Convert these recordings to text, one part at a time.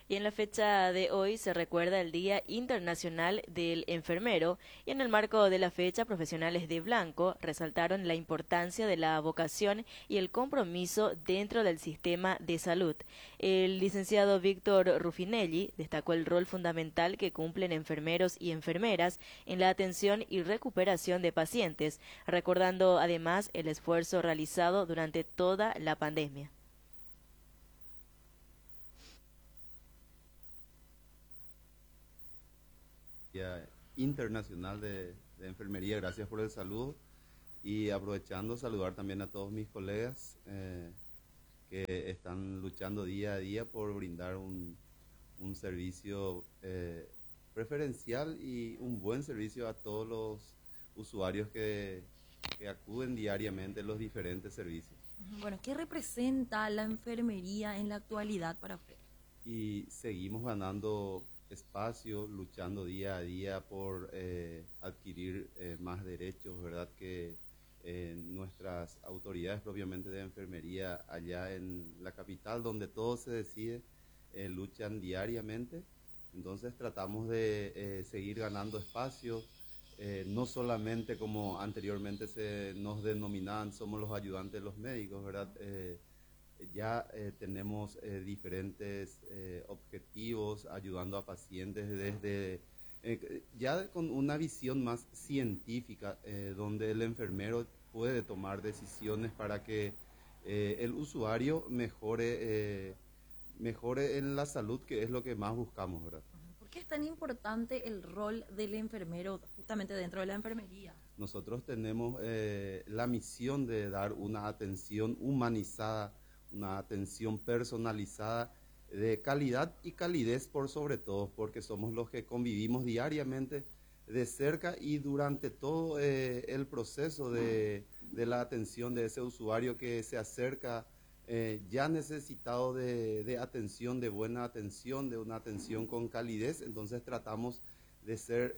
Y en la fecha de hoy se recuerda el Día Internacional del Enfermero y en el marco de la fecha profesionales de blanco resaltaron la importancia de la vocación y el compromiso dentro del sistema de salud. El licenciado Víctor Rufinelli destacó el rol fundamental que cumplen enfermeros y enfermeras en la atención y recuperación de pacientes, recordando además el esfuerzo realizado durante toda la pandemia. Día Internacional de Enfermería. Gracias por el saludo y aprovechando saludar también a todos mis colegas que están luchando día a día por brindar un servicio preferencial y un buen servicio a todos los usuarios que acuden diariamente a los diferentes servicios. Bueno, ¿qué representa la enfermería en la actualidad para usted? Y seguimos ganando espacio, luchando día a día por adquirir más derechos, ¿verdad? Que nuestras autoridades propiamente de enfermería allá en la capital, donde todo se decide, luchan diariamente. Entonces tratamos de seguir ganando espacio, no solamente como anteriormente se nos denominaban, somos los ayudantes de los médicos, ¿verdad? Ya tenemos diferentes objetivos ayudando a pacientes desde ya con una visión más científica, donde el enfermero puede tomar decisiones para que el usuario mejore en la salud, que es lo que más buscamos, ¿verdad? ¿Por qué es tan importante el rol del enfermero justamente dentro de la enfermería? Nosotros tenemos la misión de dar una atención humanizada, una atención personalizada de calidad y calidez por sobre todo, porque somos los que convivimos diariamente de cerca y durante todo el proceso de la atención de ese usuario que se acerca ya necesitado de atención, de buena atención, de una atención con calidez. Entonces tratamos de ser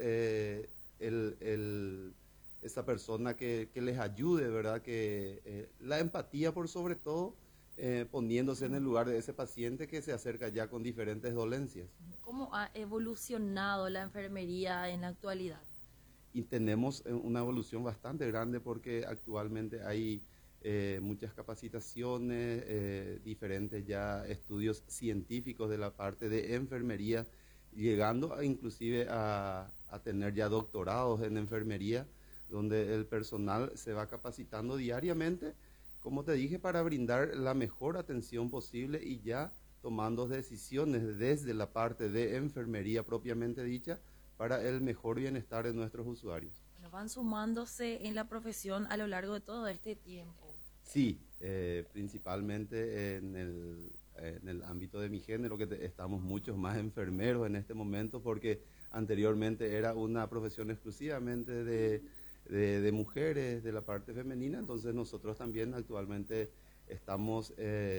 esa persona que les ayude, ¿verdad? Que la empatía por sobre todo, poniéndose en el lugar de ese paciente que se acerca ya con diferentes dolencias. ¿Cómo ha evolucionado la enfermería en la actualidad? Y tenemos una evolución bastante grande porque actualmente hay muchas capacitaciones, diferentes ya estudios científicos de la parte de enfermería, llegando inclusive a tener ya doctorados en enfermería, donde el personal se va capacitando diariamente, como te dije, para brindar la mejor atención posible y ya tomando decisiones desde la parte de enfermería propiamente dicha para el mejor bienestar de nuestros usuarios. Bueno, van sumándose en la profesión a lo largo de todo este tiempo. Sí, principalmente en el ámbito de mi género, que estamos muchos más enfermeros en este momento, porque anteriormente era una profesión exclusivamente de mujeres, de la parte femenina. Entonces nosotros también actualmente estamos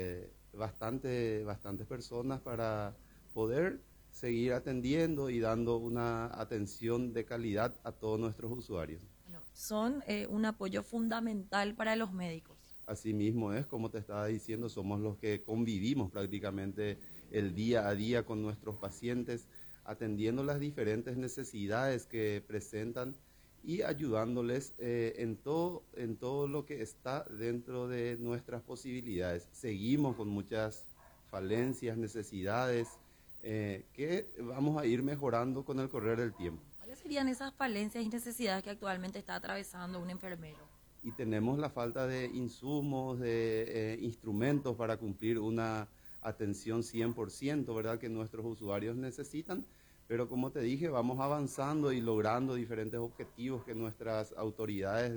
bastantes personas para poder seguir atendiendo y dando una atención de calidad a todos nuestros usuarios. Bueno, son un apoyo fundamental para los médicos. Asimismo es, como te estaba diciendo, somos los que convivimos prácticamente el día a día con nuestros pacientes, atendiendo las diferentes necesidades que presentan y ayudándoles en todo lo que está dentro de nuestras posibilidades. Seguimos con muchas falencias, necesidades, que vamos a ir mejorando con el correr del tiempo. ¿Cuáles serían esas falencias y necesidades que actualmente está atravesando un enfermero? Y tenemos la falta de insumos, de instrumentos para cumplir una atención 100%, ¿verdad? Que nuestros usuarios necesitan, pero como te dije, vamos avanzando y logrando diferentes objetivos que nuestras autoridades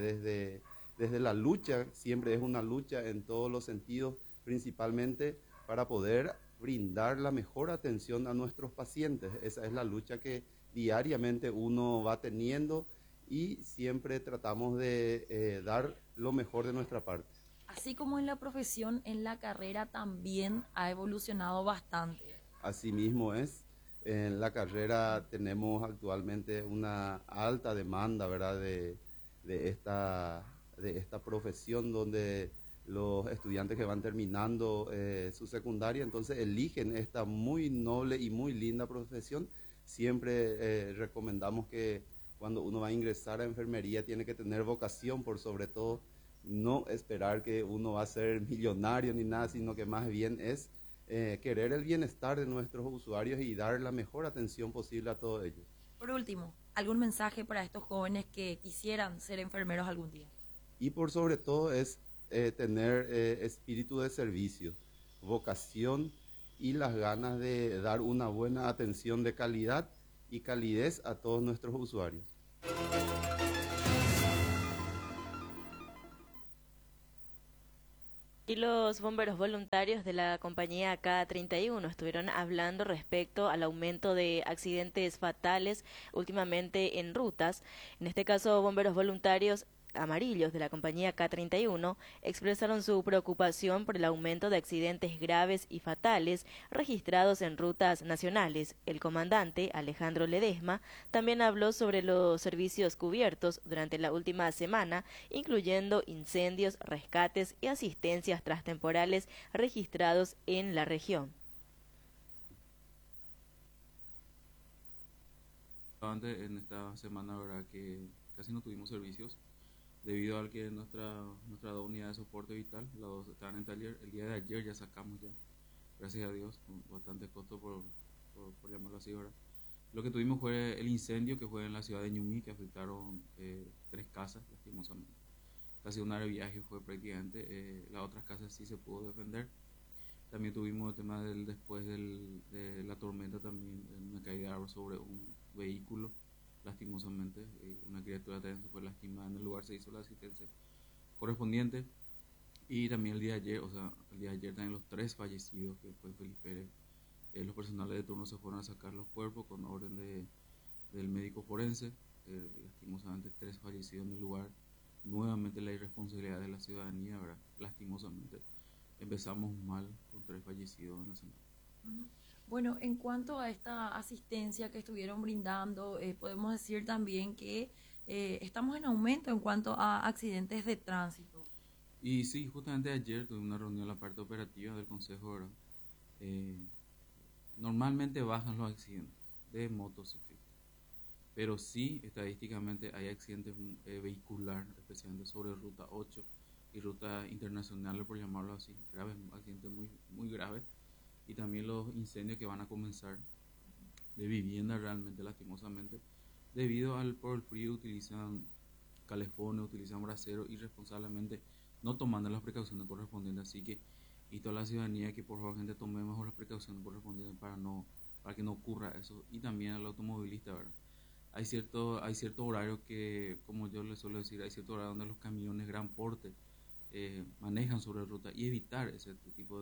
desde la lucha, siempre es una lucha en todos los sentidos, principalmente para poder brindar la mejor atención a nuestros pacientes. Esa es la lucha que diariamente uno va teniendo y siempre tratamos de dar lo mejor de nuestra parte. Así como en la profesión, en la carrera también ha evolucionado bastante. Asimismo es, en la carrera tenemos actualmente una alta demanda, ¿verdad? De esta profesión donde los estudiantes que van terminando su secundaria, entonces eligen esta muy noble y muy linda profesión. Siempre recomendamos que cuando uno va a ingresar a enfermería tiene que tener vocación por sobre todo, no esperar que uno va a ser millonario ni nada, sino que más bien es querer el bienestar de nuestros usuarios y dar la mejor atención posible a todos ellos. Por último, ¿algún mensaje para estos jóvenes que quisieran ser enfermeros algún día? Y por sobre todo es tener espíritu de servicio, vocación y las ganas de dar una buena atención de calidad y calidez a todos nuestros usuarios. Y los bomberos voluntarios de la compañía K31 estuvieron hablando respecto al aumento de accidentes fatales últimamente en rutas. En este caso, bomberos voluntarios amarillos de la compañía K31 expresaron su preocupación por el aumento de accidentes graves y fatales registrados en rutas nacionales. El comandante Alejandro Ledesma también habló sobre los servicios cubiertos durante la última semana, incluyendo incendios, rescates y asistencias trastemporales registrados en la región. En esta semana, verdad que casi no tuvimos servicios debido al que nuestra dos unidades de soporte vital, las dos estaban en taller. El día de ayer ya sacamos ya, gracias a Dios, con bastante costo por llamarlo así, ¿verdad? Lo que tuvimos fue el incendio que fue en la ciudad de Ñumí, que afectaron 3 casas, lastimosamente. Casi una hora de viaje fue prácticamente, las otras casas sí se pudo defender. También tuvimos el tema después de la tormenta, también una caída de árbol sobre un vehículo, lastimosamente, una criatura también se fue lastimada en el lugar, se hizo la asistencia correspondiente. Y también el día de ayer también los 3 fallecidos, que fue Felipe Pérez, los personales de turno se fueron a sacar los cuerpos con orden del médico forense, lastimosamente 3 fallecidos en el lugar. Nuevamente la irresponsabilidad de la ciudadanía, ¿verdad? Lastimosamente empezamos mal con 3 fallecidos en la semana. Bueno, en cuanto a esta asistencia que estuvieron brindando, podemos decir también que estamos en aumento en cuanto a accidentes de tránsito. Y sí, justamente ayer tuve una reunión en la parte operativa del Consejo, ¿verdad? Normalmente bajan los accidentes de motociclistas, pero sí, estadísticamente hay accidentes vehicular, especialmente sobre ruta 8 y ruta internacional, por llamarlo así, graves, accidentes muy, muy graves. Y también los incendios que van a comenzar de vivienda realmente lastimosamente, debido por el frío utilizan calefones, utilizan braseros irresponsablemente, no tomando las precauciones correspondientes. Así que insto a la ciudadanía que por favor gente tomemos las precauciones correspondientes para que no ocurra eso. Y también al automovilista, ¿verdad? Hay cierto horario que, como yo les suelo decir, hay cierto horario donde los camiones gran porte manejan sobre ruta, y evitar ese tipo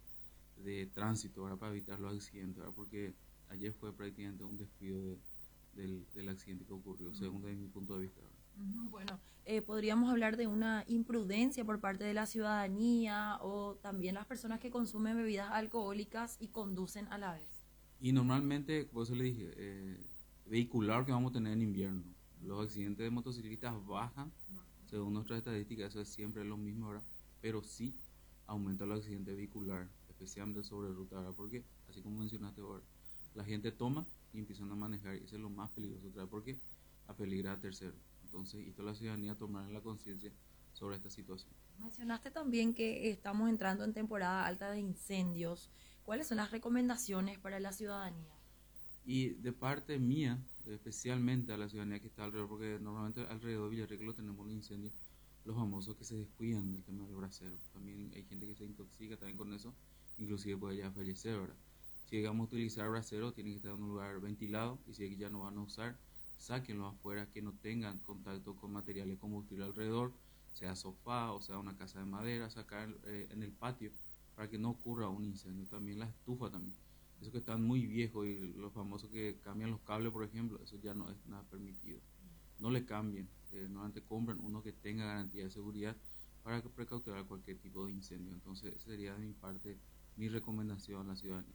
de tránsito, ¿verdad? Para evitar los accidentes, ¿verdad? Porque ayer fue prácticamente un descuido del accidente que ocurrió, según desde mi punto de vista, ¿verdad? Bueno, podríamos hablar de una imprudencia por parte de la ciudadanía o también las personas que consumen bebidas alcohólicas y conducen a la vez. Y normalmente, por eso le dije, vehicular que vamos a tener en invierno, los accidentes de motociclistas bajan, según nuestras estadísticas, eso es siempre lo mismo, ¿verdad? Pero sí aumenta los accidentes vehiculares, especialmente sobre ruta, ¿verdad? Porque, así como mencionaste ahora, la gente toma y empiezan a manejar, y eso es lo más peligroso, ¿verdad? Porque apeligra a terceros. Entonces, esto la ciudadanía tomar la conciencia sobre esta situación. Mencionaste también que estamos entrando en temporada alta de incendios. ¿Cuáles son las recomendaciones para la ciudadanía? Y de parte mía, especialmente a la ciudadanía que está alrededor, porque normalmente alrededor de Villarrica tenemos los incendios, los famosos que se descuidan del tema del brasero. También hay gente que se intoxica también con eso, inclusive puede ya fallecer, ¿verdad? Si llegamos a utilizar brasero, tiene que estar en un lugar ventilado, y si ya no van a usar, sáquenlo afuera, que no tengan contacto con materiales de combustible alrededor, sea sofá o sea una casa de madera, sacar en el patio para que no ocurra un incendio. También la estufa también, esos que están muy viejos y los famosos que cambian los cables, por ejemplo, eso ya no es nada permitido. No le cambien, normalmente compren uno que tenga garantía de seguridad para precautelar cualquier tipo de incendio. Entonces, esa sería de mi parte mi recomendación a la ciudadanía.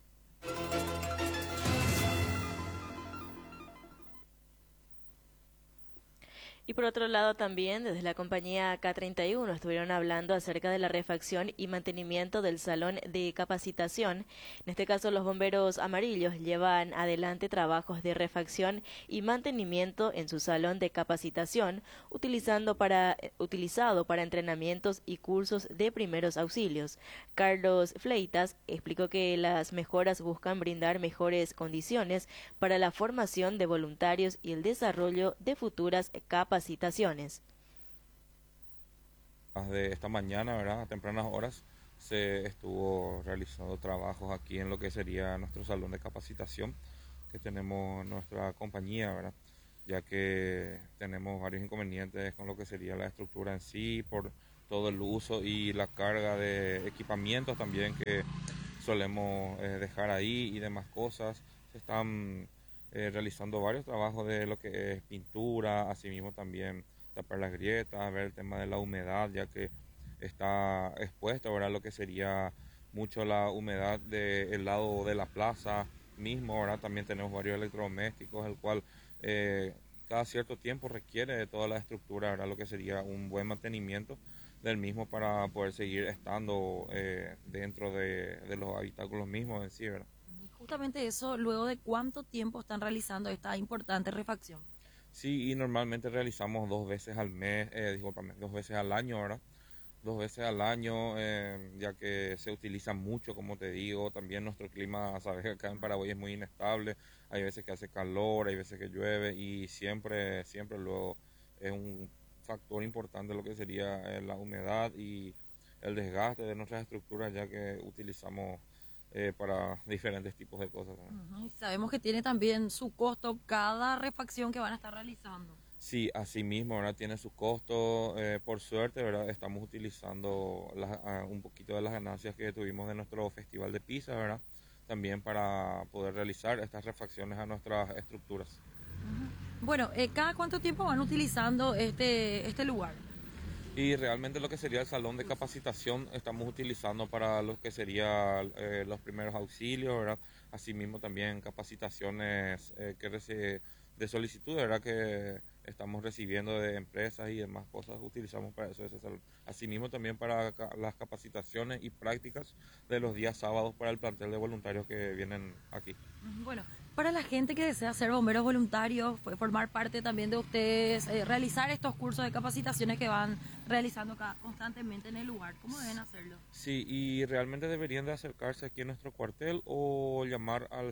Y por otro lado también desde la compañía K31 estuvieron hablando acerca de la refacción y mantenimiento del salón de capacitación. En este caso los bomberos amarillos llevan adelante trabajos de refacción y mantenimiento en su salón de capacitación utilizado para entrenamientos y cursos de primeros auxilios. Carlos Fleitas explicó que las mejoras buscan brindar mejores condiciones para la formación de voluntarios y el desarrollo de futuras capacitaciones. De esta mañana, ¿verdad? A tempranas horas se estuvo realizando trabajos aquí en lo que sería nuestro salón de capacitación que tenemos nuestra compañía, ¿verdad? Ya que tenemos varios inconvenientes con lo que sería la estructura en sí, por todo el uso y la carga de equipamientos también que solemos dejar ahí y demás cosas. Se están realizando varios trabajos de lo que es pintura, asimismo también tapar las grietas, ver el tema de la humedad, ya que está expuesto, ¿verdad? Lo que sería mucho la humedad del lado de la plaza mismo, ¿verdad? También tenemos varios electrodomésticos, el cual cada cierto tiempo requiere de toda la estructura, ¿verdad? Lo que sería un buen mantenimiento del mismo para poder seguir estando dentro de los habitáculos mismos en sí, ¿verdad? Justamente eso, luego de cuánto tiempo están realizando esta importante refacción. Sí, y normalmente realizamos 2 veces al mes, discúlpame, 2 veces al año, ¿verdad? 2 veces al año, ya que se utiliza mucho, como te digo. También nuestro clima, sabes, acá en Paraguay es muy inestable. Hay veces que hace calor, hay veces que llueve y siempre luego es un factor importante lo que sería la humedad y el desgaste de nuestras estructuras, ya que utilizamos para diferentes tipos de cosas. Y sabemos que tiene también su costo cada refacción que van a estar realizando. Sí, así mismo, ¿verdad? Tiene su costo. Por suerte, ¿verdad? Estamos utilizando un poquito de las ganancias que tuvimos de nuestro festival de pizza, ¿verdad? También para poder realizar estas refacciones a nuestras estructuras. Bueno, ¿cada cuánto tiempo van utilizando este lugar? Y realmente lo que sería el salón de capacitación estamos utilizando para lo que sería los primeros auxilios, ¿verdad? Asimismo también capacitaciones de solicitud, ¿verdad? Que estamos recibiendo de empresas y demás cosas, utilizamos para eso ese salón. Asimismo también para las capacitaciones y prácticas de los días sábados para el plantel de voluntarios que vienen aquí. Bueno, para la gente que desea ser bomberos voluntarios, formar parte también de ustedes, realizar estos cursos de capacitaciones que van realizando constantemente en el lugar, ¿cómo deben hacerlo? Sí, y realmente deberían de acercarse aquí a nuestro cuartel o llamar al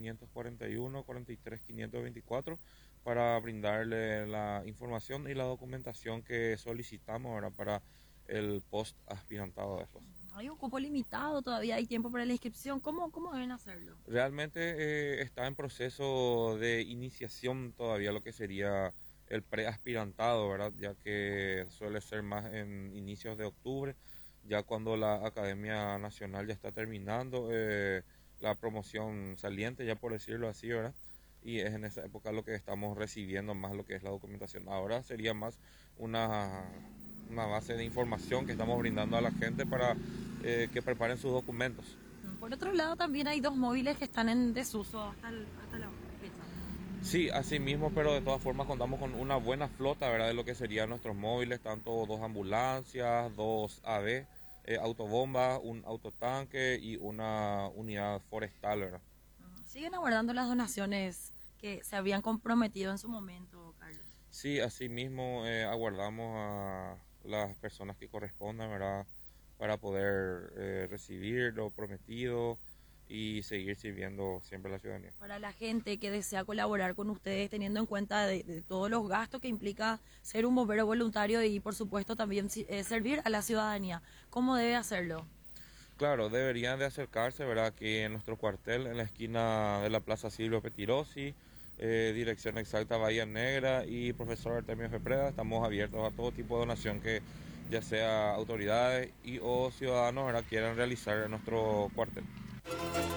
0541 43 524 para brindarle la información y la documentación que solicitamos ahora para el post aspirantado de esos. Hay un cupo limitado, todavía hay tiempo para la inscripción. ¿Cómo deben hacerlo? Realmente está en proceso de iniciación todavía lo que sería el preaspirantado, ¿verdad? Ya que suele ser más en inicios de octubre, ya cuando la Academia Nacional ya está terminando la promoción saliente, ya por decirlo así, ¿verdad? Y es en esa época lo que estamos recibiendo más lo que es la documentación. Ahora sería más una base de información que estamos brindando a la gente para que preparen sus documentos. Por otro lado, también hay 2 móviles que están en desuso hasta la fecha. Sí, así mismo, pero de todas formas contamos con una buena flota, ¿verdad? De lo que serían nuestros móviles, tanto 2 ambulancias, 2 AD, autobombas, un autotanque y una unidad forestal, ¿verdad? ¿Siguen aguardando las donaciones que se habían comprometido en su momento, Carlos? Sí, así mismo aguardamos a las personas que correspondan, ¿verdad? Para poder recibir lo prometido y seguir sirviendo siempre a la ciudadanía. Para la gente que desea colaborar con ustedes, teniendo en cuenta de todos los gastos que implica ser un bombero voluntario y por supuesto también servir a la ciudadanía, ¿cómo debe hacerlo? Claro, deberían de acercarse, ¿verdad? Aquí en nuestro cuartel, en la esquina de la Plaza Silvio Petirosi, dirección exacta Bahía Negra y profesor Artemio Fepreda. Estamos abiertos a todo tipo de donación que ya sea autoridades y o ciudadanos, ¿verdad?, quieran realizar en nuestro cuartel.